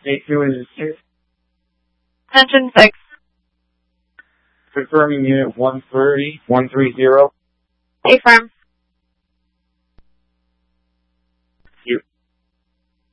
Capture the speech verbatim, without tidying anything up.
eight two is six. Attention six. Confirming unit one thirty, one thirty. Affirm.